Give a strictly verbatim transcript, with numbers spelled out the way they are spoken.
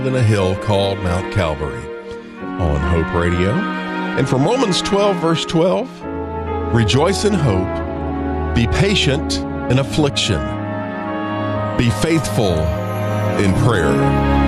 in a hill called Mount Calvary on Hope Radio. And from Romans twelve, verse twelve, rejoice in hope, be patient in affliction, be faithful in prayer.